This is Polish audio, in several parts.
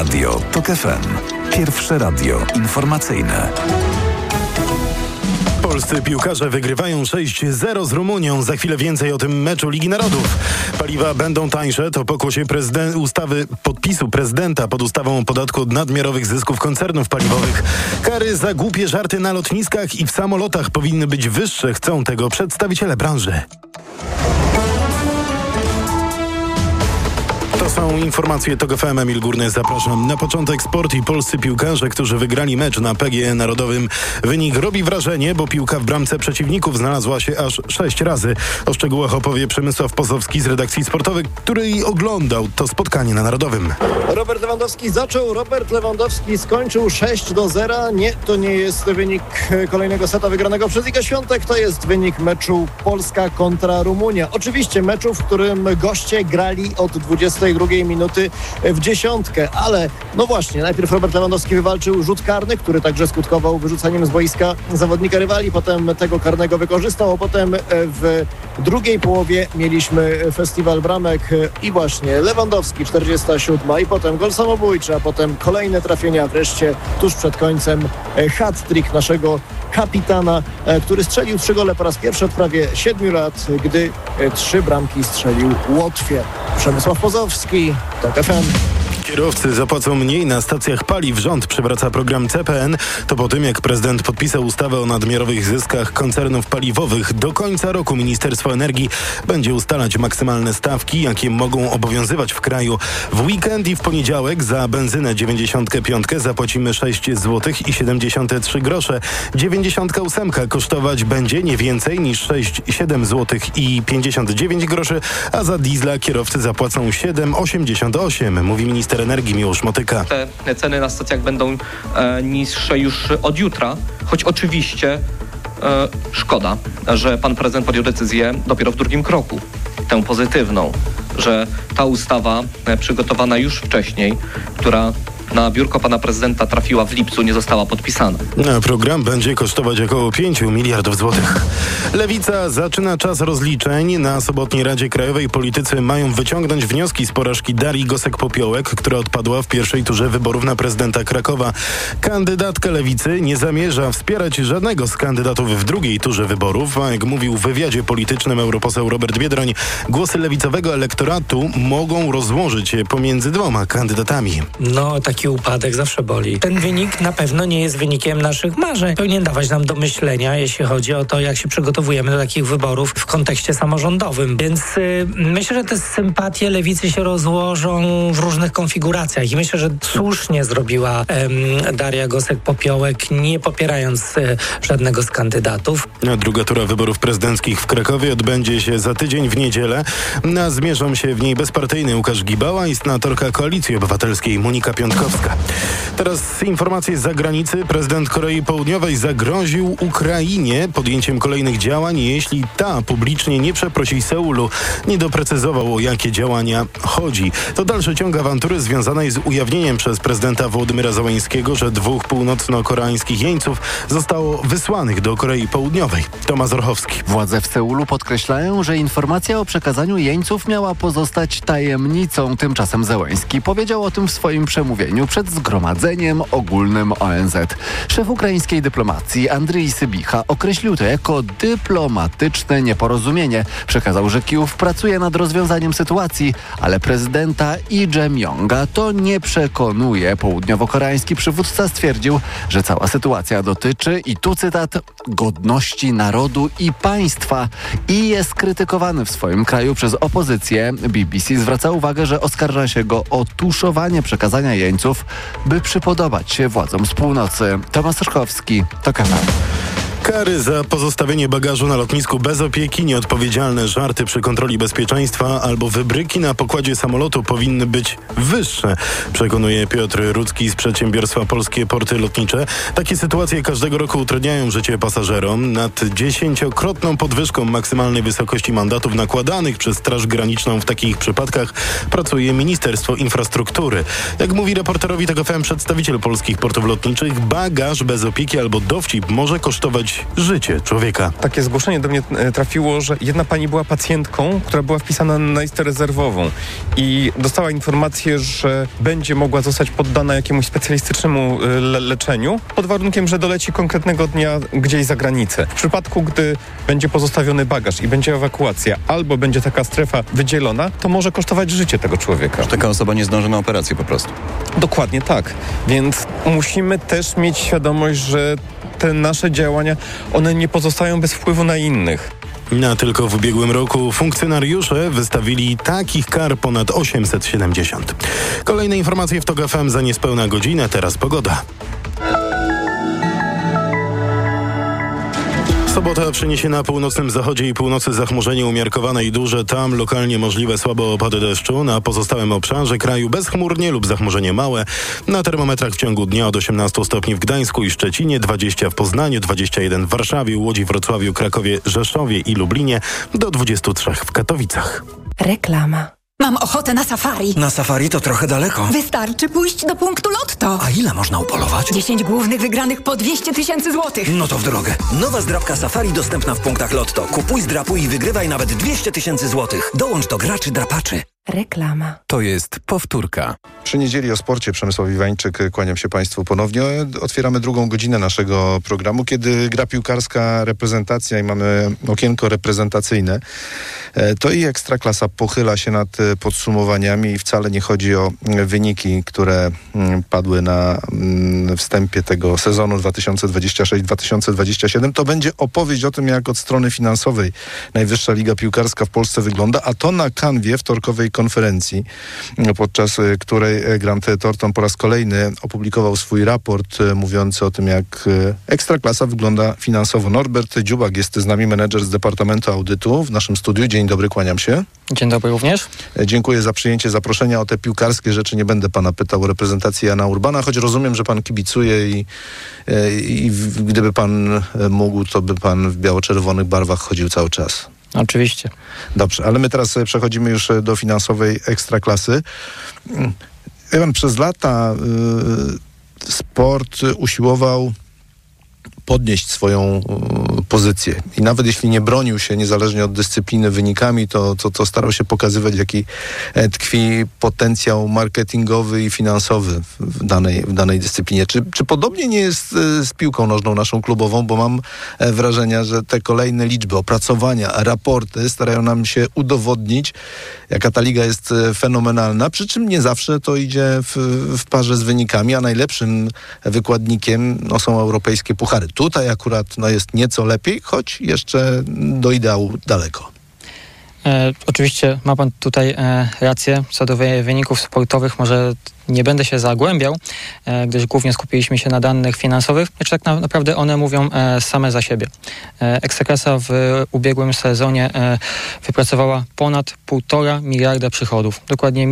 Radio TOK FM. Pierwsze radio informacyjne. Polscy piłkarze wygrywają 6-0 z Rumunią. Za chwilę więcej o tym meczu Ligi Narodów. Paliwa będą tańsze. To pokłosie podpisu prezydenta pod ustawą o podatku od nadmiarowych zysków koncernów paliwowych. Kary za głupie żarty na lotniskach i w samolotach powinny być wyższe. Chcą tego przedstawiciele branży. To są informacje TOK FM. Emil Górny, zapraszam. Na początek sport i polscy piłkarze, którzy wygrali mecz na PGE Narodowym. Wynik robi wrażenie, bo piłka w bramce przeciwników znalazła się aż 6 razy. O szczegółach opowie Przemysław Pozowski z redakcji sportowej, który oglądał to spotkanie na Narodowym. Robert Lewandowski zaczął, Robert Lewandowski skończył 6-0. Nie, to nie jest wynik kolejnego seta wygranego przez Igę Świątek. To jest wynik meczu Polska kontra Rumunia. Oczywiście meczu, w którym goście grali od 22 minuty w dziesiątkę, ale no właśnie, najpierw Robert Lewandowski wywalczył rzut karny, który także skutkował wyrzuceniem z boiska zawodnika rywali, potem tego karnego wykorzystał, a potem w drugiej połowie mieliśmy festiwal bramek i właśnie Lewandowski 47 i potem gol samobójczy, a potem kolejne trafienia, wreszcie tuż przed końcem hat-trick naszego kapitana, który strzelił 3 gole po raz pierwszy od prawie 7 lat, gdy 3 bramki strzelił Łotwie. Przemysław Pozowski, TOK FM. Kierowcy zapłacą mniej na stacjach paliw. Rząd przywraca program CPN. To po tym, jak prezydent podpisał ustawę o nadmiarowych zyskach koncernów paliwowych. Do końca roku Ministerstwo Energii będzie ustalać maksymalne stawki, jakie mogą obowiązywać w kraju. W weekend i w poniedziałek za benzynę 95 zapłacimy 6 zł i 73 grosze. 98 kosztować będzie nie więcej niż 6,7 zł i 59 groszy, a za diesla kierowcy zapłacą 7,88, mówi minister energii Miłosz Motyka. Te ceny na stacjach będą niższe już od jutra, choć oczywiście szkoda, że pan prezydent podjął decyzję dopiero w drugim kroku, tę pozytywną, że ta ustawa przygotowana już wcześniej, która na biurko pana prezydenta trafiła w lipcu, nie została podpisana. Program będzie kosztować około 5 miliardów złotych. Lewica zaczyna czas rozliczeń. Na sobotniej Radzie Krajowej politycy mają wyciągnąć wnioski z porażki Darii Gosek-Popiołek, która odpadła w pierwszej turze wyborów na prezydenta Krakowa. Kandydatka Lewicy nie zamierza wspierać żadnego z kandydatów w drugiej turze wyborów, a jak mówił w wywiadzie politycznym europoseł Robert Biedroń, głosy lewicowego elektoratu mogą rozłożyć się pomiędzy dwoma kandydatami. Taki upadek zawsze boli. Ten wynik na pewno nie jest wynikiem naszych marzeń. Powinien dawać nam do myślenia, jeśli chodzi o to, jak się przygotowujemy do takich wyborów w kontekście samorządowym. Więc myślę, że te sympatie lewicy się rozłożą w różnych konfiguracjach i myślę, że słusznie zrobiła Daria Gosek-Popiołek, nie popierając żadnego z kandydatów. Druga tura wyborów prezydenckich w Krakowie odbędzie się za tydzień w niedzielę. Zmierzą się w niej bezpartyjny Łukasz Gibała i senatorka Koalicji Obywatelskiej Monika Piątkowska. Teraz informacje z zagranicy. Prezydent Korei Południowej zagroził Ukrainie podjęciem kolejnych działań, jeśli ta publicznie nie przeprosi Seulu. Nie doprecyzował, o jakie działania chodzi. To dalszy ciąg awantury związanej z ujawnieniem przez prezydenta Wołodymyra Zełańskiego, że 2 północno-koreańskich jeńców zostało wysłanych do Korei Południowej. Tomasz Orchowski. Władze w Seulu podkreślają, że informacja o przekazaniu jeńców miała pozostać tajemnicą. Tymczasem Zełański powiedział o tym w swoim przemówieniu przed Zgromadzeniem Ogólnym ONZ. Szef ukraińskiej dyplomacji Andrii Sybicha określił to jako dyplomatyczne nieporozumienie. Przekazał, że Kijów pracuje nad rozwiązaniem sytuacji, ale prezydenta Lee Jae-myunga to nie przekonuje. Południowo-koreański przywódca stwierdził, że cała sytuacja dotyczy, i tu cytat, godności narodu i państwa i jest krytykowany w swoim kraju przez opozycję. BBC zwraca uwagę, że oskarża się go o tuszowanie przekazania jeńców, by przypodobać się władzom z północy. Tomasz Orchowski, TOK FM. Kary za pozostawienie bagażu na lotnisku bez opieki, nieodpowiedzialne żarty przy kontroli bezpieczeństwa albo wybryki na pokładzie samolotu powinny być wyższe, przekonuje Piotr Rudzki z przedsiębiorstwa Polskie Porty Lotnicze. Takie sytuacje każdego roku utrudniają życie pasażerom. Nad 10-krotną podwyżką maksymalnej wysokości mandatów nakładanych przez Straż Graniczną w takich przypadkach pracuje Ministerstwo Infrastruktury. Jak mówi reporterowi TOK FM przedstawiciel Polskich Portów Lotniczych, bagaż bez opieki albo dowcip może kosztować ratować życie człowieka. Takie zgłoszenie do mnie trafiło, że jedna pani była pacjentką, która była wpisana na listę rezerwową i dostała informację, że będzie mogła zostać poddana jakiemuś specjalistycznemu leczeniu pod warunkiem, że doleci konkretnego dnia gdzieś za granicę. W przypadku, gdy będzie pozostawiony bagaż i będzie ewakuacja albo będzie taka strefa wydzielona, to może kosztować życie tego człowieka. Że taka osoba nie zdąży na operację po prostu. Dokładnie tak. Więc musimy też mieć świadomość, że te nasze działania, one nie pozostają bez wpływu na innych. Tylko w ubiegłym roku funkcjonariusze wystawili takich kar ponad 870. Kolejne informacje w TOK FM za niespełna godzinę, teraz pogoda. Sobota przyniesie na północnym zachodzie i północy zachmurzenie umiarkowane i duże. Tam lokalnie możliwe słabe opady deszczu. Na pozostałym obszarze kraju bezchmurnie lub zachmurzenie małe. Na termometrach w ciągu dnia od 18 stopni w Gdańsku i Szczecinie, 20 w Poznaniu, 21 w Warszawie, Łodzi, Wrocławiu, Krakowie, Rzeszowie i Lublinie, do 23 w Katowicach. Reklama. Mam ochotę na safari. Na safari to trochę daleko. Wystarczy pójść do punktu Lotto. A ile można upolować? 10 głównych wygranych po 200 000 złotych. No to w drogę. Nowa zdrabka safari dostępna w punktach Lotto. Kupuj, zdrapuj i wygrywaj nawet 200 000 złotych. Dołącz do graczy drapaczy. Reklama. To jest powtórka. Przy niedzieli o sporcie Przemysław Iwańczyk, kłaniam się Państwu ponownie. Otwieramy drugą godzinę naszego programu, kiedy gra piłkarska reprezentacja i mamy okienko reprezentacyjne. To i Ekstraklasa pochyla się nad podsumowaniami i wcale nie chodzi o wyniki, które padły na wstępie tego sezonu 2026-2027. To będzie opowieść o tym, jak od strony finansowej Najwyższa Liga Piłkarska w Polsce wygląda, a to na kanwie wtorkowej konferencji, podczas której Grant Thornton po raz kolejny opublikował swój raport mówiący o tym, jak Ekstraklasa wygląda finansowo. Norbert Dziubak jest z nami, menedżer z Departamentu Audytu w naszym studiu. Dzień dobry, kłaniam się. Dzień dobry również. Dziękuję za przyjęcie zaproszenia. O te piłkarskie rzeczy nie będę pana pytał o reprezentację Jana Urbana, choć rozumiem, że pan kibicuje i gdyby pan mógł, to by pan w biało-czerwonych barwach chodził cały czas. Oczywiście. Dobrze, ale my teraz przechodzimy już do finansowej Ekstraklasy. Przez lata sport usiłował podnieść swoją pozycję. I nawet jeśli nie bronił się niezależnie od dyscypliny wynikami, to starał się pokazywać, jaki tkwi potencjał marketingowy i finansowy w danej dyscyplinie. Czy podobnie nie jest z piłką nożną naszą klubową? Bo mam wrażenie, że te kolejne liczby, opracowania, raporty starają nam się udowodnić, jaka ta liga jest fenomenalna, przy czym nie zawsze to idzie w parze z wynikami, a najlepszym wykładnikiem są europejskie puchary. Tutaj akurat jest nieco lepiej, choć jeszcze do ideału daleko. Oczywiście ma pan tutaj rację co do wyników sportowych. Może nie będę się zagłębiał, gdyż głównie skupiliśmy się na danych finansowych. Lecz tak naprawdę one mówią same za siebie. Ekstraklasa w ubiegłym sezonie wypracowała ponad 1,5 miliarda przychodów. Dokładnie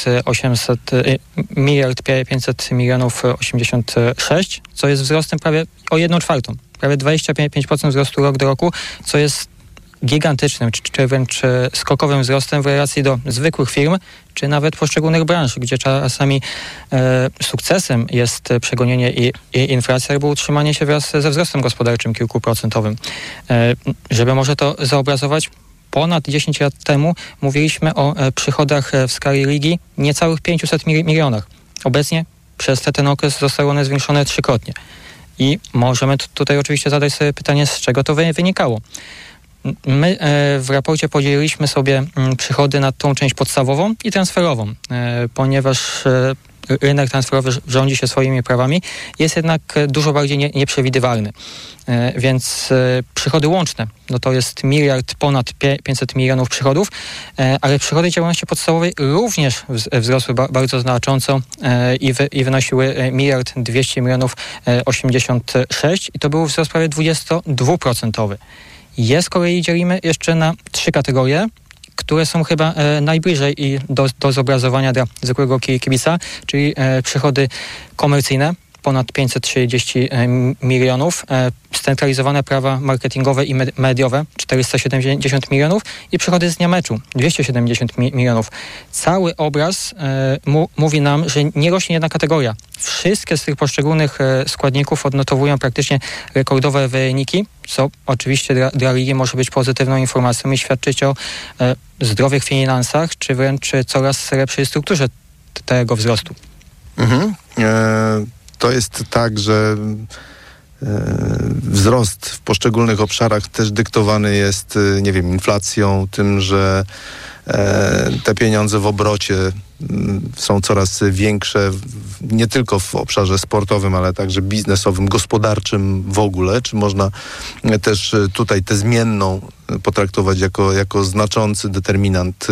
1,500 milionów 86, co jest wzrostem prawie o 1/4. Prawie 25% wzrostu rok do roku, co jest gigantycznym, czy wręcz skokowym wzrostem w relacji do zwykłych firm, czy nawet poszczególnych branż, gdzie czasami sukcesem jest przegonienie i inflacji albo utrzymanie się wraz ze wzrostem gospodarczym kilkuprocentowym. Żeby może to zaobrazować, ponad 10 lat temu mówiliśmy o przychodach w skali ligi niecałych 500 milionach. Obecnie przez ten okres zostały one zwiększone 3-krotnie. I możemy tutaj oczywiście zadać sobie pytanie, z czego to wynikało. My w raporcie podzieliliśmy sobie przychody na tą część podstawową i transferową, ponieważ rynek transferowy rządzi się swoimi prawami, jest jednak dużo bardziej nieprzewidywalny. Więc przychody łączne, to jest ponad 500 milionów przychodów, ale przychody działalności podstawowej również wzrosły bardzo znacząco i wynosiły 1,200 milionów 86 i to był wzrost prawie 22%. Z kolei dzielimy jeszcze na 3 kategorie, które są chyba najbliżej do zobrazowania dla zwykłego kibica, czyli przychody komercyjne, ponad 530 milionów, scentralizowane prawa marketingowe i mediowe 470 milionów i przychody z dnia meczu 270 milionów. Cały obraz mówi nam, że nie rośnie jedna kategoria. Wszystkie z tych poszczególnych składników odnotowują praktycznie rekordowe wyniki, co oczywiście dla ligi może być pozytywną informacją i świadczyć o zdrowych finansach, czy wręcz coraz lepszej strukturze tego wzrostu. To jest tak, że wzrost w poszczególnych obszarach też dyktowany jest, nie wiem, inflacją, tym, że te pieniądze w obrocie są coraz większe, nie tylko w obszarze sportowym, ale także biznesowym, gospodarczym w ogóle. Czy można też tutaj tę zmienną potraktować jako znaczący determinant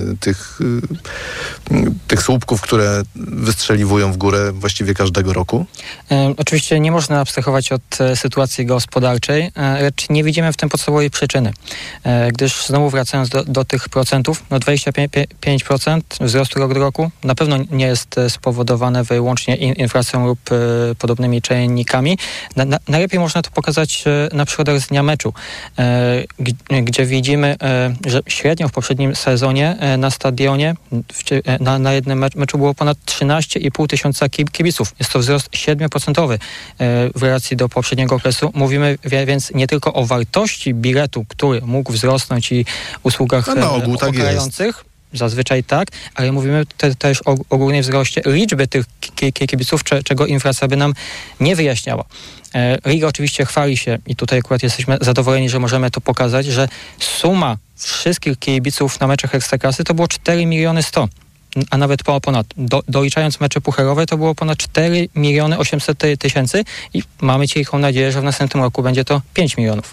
tych słupków, które wystrzeliwują w górę właściwie każdego roku? Oczywiście nie można abstrahować od sytuacji gospodarczej, lecz nie widzimy w tym podstawowej przyczyny. Gdyż znowu wracając do tych procentów, 25% wzrostu rok do roku na pewno nie jest spowodowane wyłącznie inflacją lub podobnymi czynnikami. Najlepiej można to pokazać na przykładach z dnia meczu, gdzie widzimy, że średnio w poprzednim sezonie na stadionie na jednym meczu było ponad 13,5 tysiąca kibiców. Jest to wzrost 7% w relacji do poprzedniego okresu. Mówimy więc nie tylko o wartości biletu, który mógł wzrosnąć i usługach okrających. Zazwyczaj tak, ale mówimy też o ogólnym wzroście liczby tych kibiców, czego inflacja by nam nie wyjaśniała. Liga oczywiście chwali się i tutaj akurat jesteśmy zadowoleni, że możemy to pokazać, że suma wszystkich kibiców na meczach Ekstraklasy to było 4 miliony 100, a nawet ponad. Doliczając mecze pucharowe to było ponad 4 miliony 800 tysięcy i mamy cichą nadzieję, że w następnym roku będzie to 5 milionów.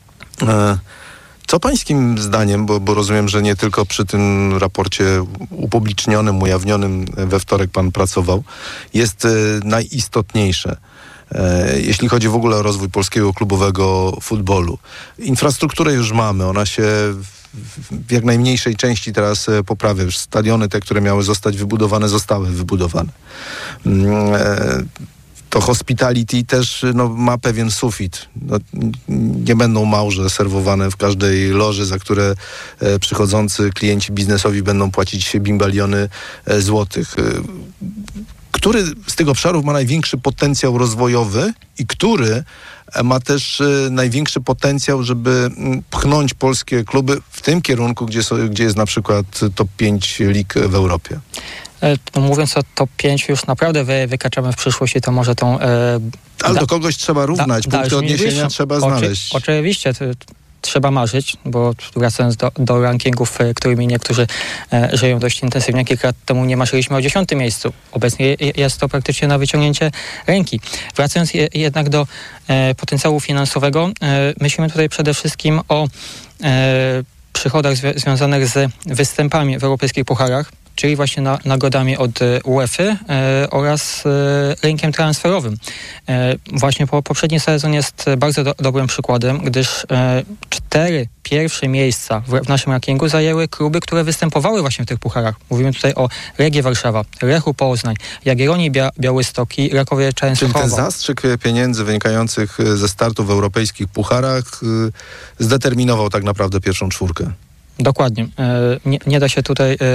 Co pańskim zdaniem, bo rozumiem, że nie tylko przy tym raporcie upublicznionym, ujawnionym we wtorek pan pracował, jest najistotniejsze, jeśli chodzi w ogóle o rozwój polskiego klubowego futbolu? Infrastrukturę już mamy, ona się w jak najmniejszej części teraz poprawia. Już stadiony te, które miały zostać wybudowane, zostały wybudowane. To hospitality też ma pewien sufit. Nie będą małże serwowane w każdej loży, za które przychodzący klienci biznesowi będą płacić bimbaliony złotych. Który z tych obszarów ma największy potencjał rozwojowy i który ma też największy potencjał, żeby pchnąć polskie kluby w tym kierunku, gdzie jest na przykład top 5 lig w Europie? Mówiąc o top 5 już naprawdę wykraczamy w przyszłość i to może tą... Ale do kogoś trzeba równać, punkty odniesienia trzeba znaleźć. Oczywiście, trzeba marzyć, bo wracając do rankingów, którymi niektórzy żyją dość intensywnie, kilka lat temu nie marzyliśmy o 10. miejscu. Obecnie jest to praktycznie na wyciągnięcie ręki. Wracając jednak do potencjału finansowego, myślimy tutaj przede wszystkim o przychodach związanych z występami w europejskich pucharach, czyli właśnie nagrodami od UEFA oraz rynkiem transferowym. Właśnie poprzedni sezon jest bardzo dobrym przykładem, gdyż 4 pierwsze miejsca w naszym rankingu zajęły kluby, które występowały właśnie w tych pucharach. Mówimy tutaj o Legię Warszawa, Lechu Poznań, Jagiellonii Białystok i Rakowie Częstochowa. Czyli ten zastrzyk pieniędzy wynikających ze startu w europejskich pucharach zdeterminował tak naprawdę pierwszą czwórkę. Dokładnie. Nie da się tutaj